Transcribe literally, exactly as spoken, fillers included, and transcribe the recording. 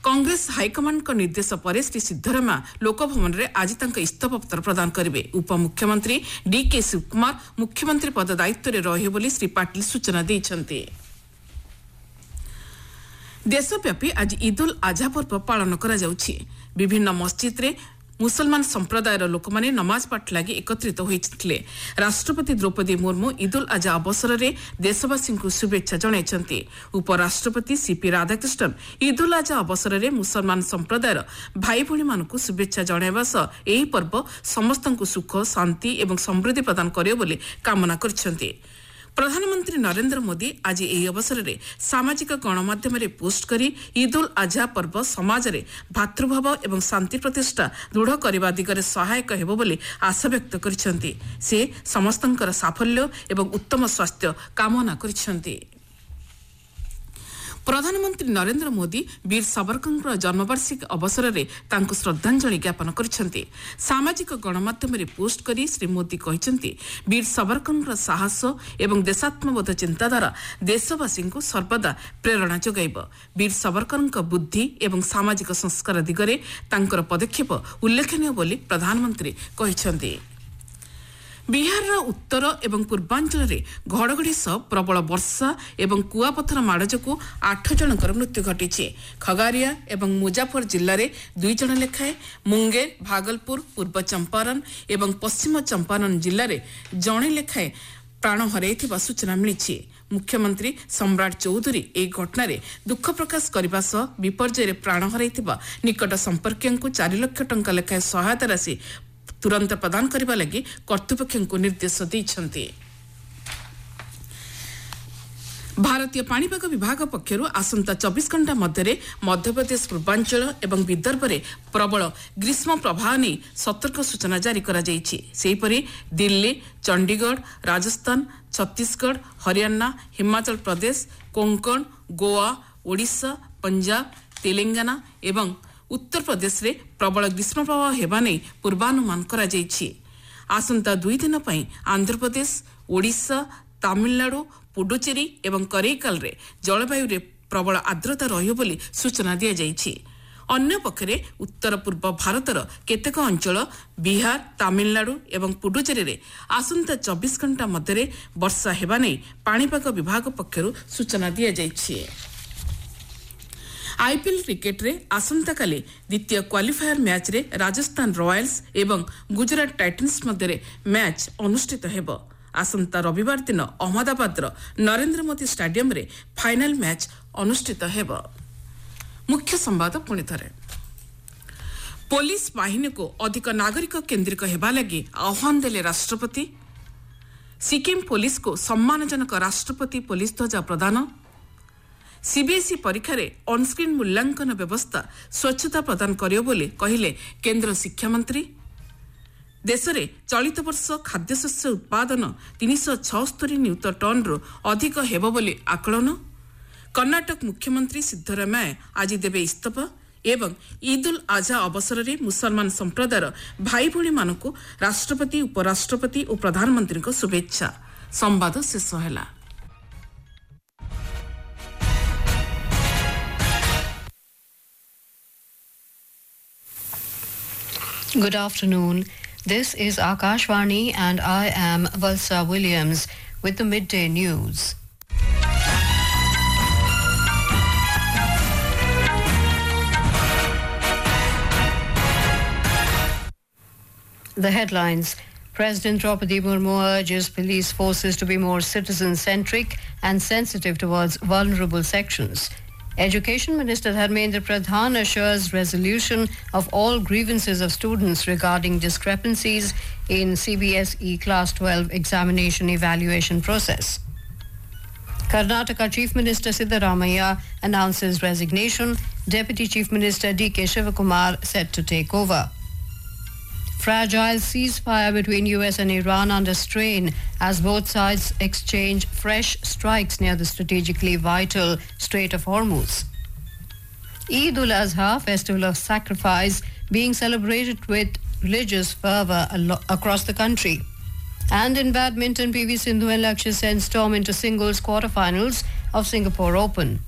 Congress high command को निर्देश पर श्री सिद्धरामैया लोकभवन में आज तक इस्तीफा पत्र प्रदान करेंगे। उपमुख्यमंत्री डी के शिवकुमार मुख्यमंत्री पद दायित्व में रहे बोली श्री पाटिल सूचना देते। देशव्यापी आज ईद उल आजहा पर्व पालन करा जाउछि। विभिन्न मस्जिद रे मुसलमान संप्रदायर लोक माने नमाज पाठ लगी एकत्रित होइथिले। राष्ट्रपति द्रौपदी मुर्मू ईद उल आजहा अवसर में देशवासी को शुभेच्छा जणाइछन्ति। उपराष्ट्रपति सीपी राधाकृष्णन ईद उल आजहा अवसर में मुसलमान संप्रदायर भाई भौणी मानकु शुभेच्छा जणाइबा सह एही पर्व समस्तंकु सुख शांति एवं समृद्धि प्रदान करियो बोली कामना करछन्ति। प्रधानमंत्री नरेंद्र मोदी आज यह अवसर में सामाजिक गणमाध्यम पोस्ट करी ईद उल आजहा पर्व समाज में भातृभाव एवं शांति प्रतिष्ठा दृढ़ करने दिगरे सहायक हेबो बोली आशा व्यक्त करिसेंति। से समस्तंकर साफल्य एवं उत्तम स्वास्थ्य कामना करिसेंति। प्रधानमंत्री नरेंद्र मोदी वीर सावरकर जन्मवार्षिकी अवसर में तांको श्रद्धांजलि ज्ञापन करिसेंति। सामाजिक गणमाध्यम पोस्ट करी श्री मोदी कहिसेंति वीर सावरकर साहस एवं देशात्मबोध चिंताधारा देशवासी को सर्वदा प्रेरणा जोगाइब। वीर सावरकर बुद्धि एवं सामाजिक संस्कार दिगरे तांकर पदक्षेप उल्लेखनीय बोली प्रधानमंत्री कहिसेंति। बिहार उत्तर एवं पूर्वांचल में घड़घड़ी सह प्रबल वर्षा एवं कुआपथर माड़ जो आठ जनकर मृत्यु घटी। खगारिया एवं मुजाफर जिले में दुई जन लेखाएं, मुंगेर भागलपुर पूर्व चंपारण एवं पश्चिम चंपारण जिले में जड़े लेखाएं प्राण हर सूचना मिली। मुख्यमंत्री सम्राट चौधरी एक घटन दुख प्रकाश करने सह विपर्यय प्राण हर निकट संपर्क को चार लाख टंका लेखाएं सहायता राशि तुरंत प्रदान करने लगी कर्तृपक्ष को निर्देश देइछन्ति। भारतीय पाणीपाग विभाग पक्षरु आसंता चौबीस घंटा मध्य मध्यप्रदेश पूर्वांचल एवं विदर्भ में प्रबल ग्रीष्म प्रवाह नहीं सतर्क सूचना जारी करा जाइछि। सेहीपरि दिल्ली, चंडीगढ़, राजस्थान, छत्तीसगढ़, हरियाणा, हिमाचल प्रदेश, कोंकण, गोवा, ओडिशा, पंजाब, तेलंगाना एवं उत्तर प्रदेश रे प्रबल ग्रीष्म प्रवाह हेबा नै पूर्वानुमान करा जाइछि। आसंता दुई दिन पई आंध्र प्रदेश, ओडिशा, तमिलनाडु, पुडुचेरी एवं करेकाल रे जलवायु रे प्रबल आर्द्रता रहियो बोली सूचना दिया जाइछि। अन्य पक्षरे उत्तर पूर्व भारतर केतेक अंचल बिहार, तमिलनाडु एवं पुडुचेरी रे आसंता चौबीस घंटा मध्य वर्षा हेबा नै पाणीपाग विभाग पक्षरु सूचना दिया जाइछि। आईपीएल क्रिकेट रे आसंता काली द्वितीय क्वालिफायर मैच रे राजस्थान रॉयल्स एवं गुजरात टाइटन्स मध्य मैच अनुष्ठित हेबो। आसंता रविवार दिन अहमदाबाद नरेंद्र मोदी स्टेडियम रे फाइनल मैच अनुष्ठित हेबो। मुख्य संवाद पुणी थरे। पुलिस बाहिनी को अधिक नागरिक केन्द्रिक हेबा लगी आह्वान देले राष्ट्रपति। सिक्किम पुलिस को सम्मानजनक राष्ट्रपति पुलिस ध्वजा प्रदान। सीबीएसई परीक्षा रे ऑनस्क्रीन मूल्यांकन व्यवस्था स्वच्छता प्रदान करियो बोली कहिले केंद्र शिक्षा मंत्री। देश में चलित वर्ष खाद्यशस्य उत्पादन तीन सौ छस्तरी नियुत टन रु अधिक हेबो बोली आकलन। कर्नाटक मुख्यमंत्री सिद्धरामैया आज देवे इस्तीफा एवं ईद उल आजहा अवसर में मुसलमान संप्रदायर भाई भौणी मानकु राष्ट्रपति, उपराष्ट्रपति और प्रधानमंत्री को शुभेच्छा। संवाद शेष होला। Good afternoon. This is Akashvani and I am Valsa Williams with the midday news. The headlines. President Draupadi Murmu urges police forces to be more citizen-centric and sensitive towards vulnerable sections. Education Minister Dharmendra Pradhan assures resolution of all grievances of students regarding discrepancies in C B S E Class twelve examination evaluation process. Karnataka Chief Minister Siddaramaiah announces resignation. Deputy Chief Minister D K Shivakumar set to take over. Fragile ceasefire between U S and Iran under strain as both sides exchange fresh strikes near the strategically vital Strait of Hormuz. Eid ul-Azha, festival of sacrifice, being celebrated with religious fervour alo- across the country. And in badminton, P V Sindhu and Lakshya Sen storm into singles quarterfinals of Singapore Open.